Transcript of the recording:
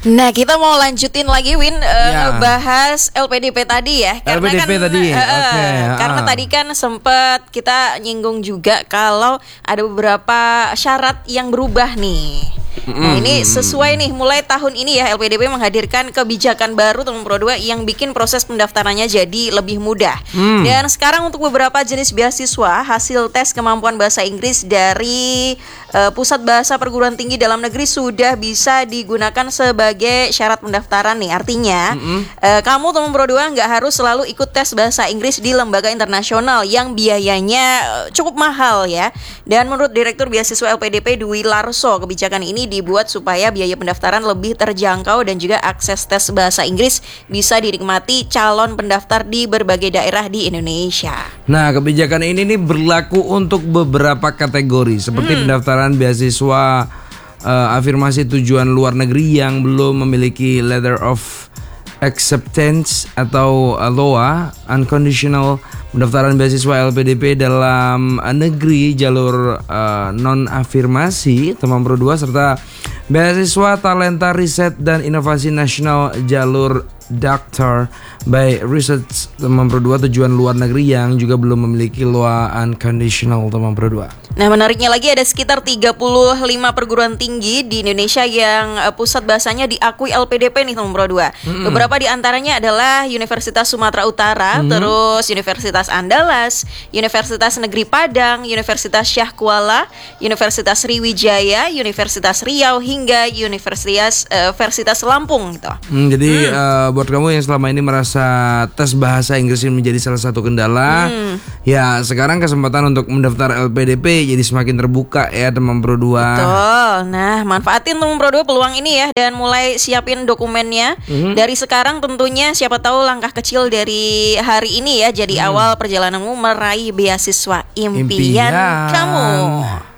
Nah, kita mau lanjutin lagi Win bahas LPDP tadi ya. Karena LPDP kan tadi. karena tadi kan sempat kita nyinggung juga kalau ada beberapa syarat yang berubah nih. Nah, ini sesuai nih, mulai tahun ini ya LPDP menghadirkan kebijakan baru teman Pro 2 yang bikin proses pendaftarannya jadi lebih mudah. Dan sekarang untuk beberapa jenis beasiswa, hasil tes kemampuan bahasa Inggris dari Pusat Bahasa Perguruan Tinggi Dalam Negeri sudah bisa digunakan sebagai syarat pendaftaran nih. Artinya kamu teman Pro 2 nggak harus selalu ikut tes bahasa Inggris di lembaga internasional yang biayanya cukup mahal ya. Dan menurut Direktur Beasiswa LPDP Dwi Larso, kebijakan ini dibuat supaya biaya pendaftaran lebih terjangkau dan juga akses tes bahasa Inggris bisa dinikmati calon pendaftar di berbagai daerah di Indonesia. Nah, kebijakan ini nih berlaku untuk beberapa kategori seperti pendaftaran beasiswa afirmasi tujuan luar negeri yang belum memiliki letter of acceptance atau LOA, unconditional pendaftaran beasiswa LPDP dalam negeri jalur non afirmasi teman Pro 2 serta beasiswa talenta riset dan inovasi nasional jalur Doctor by Research teman Pro 2 tujuan luar negeri yang juga belum memiliki LOA unconditional teman Pro 2. Nah, menariknya lagi ada sekitar 35 perguruan tinggi di Indonesia yang pusat bahasanya diakui LPDP nih teman Pro 2. Beberapa di antaranya adalah Universitas Sumatera Utara, terus Universitas Andalas, Universitas Negeri Padang, Universitas Syah Kuala, Universitas Sriwijaya, Universitas Riau hingga Universitas Lampung gitu. Jadi buat kamu yang selama ini merasa tes bahasa Inggris ini menjadi salah satu kendala, ya sekarang kesempatan untuk mendaftar LPDP jadi semakin terbuka ya teman Pro 2. Betul. Nah, manfaatin teman Pro 2 peluang ini ya dan mulai siapin dokumennya dari sekarang tentunya, siapa tahu langkah kecil dari hari ini ya jadi awal perjalananmu meraih beasiswa impian kamu.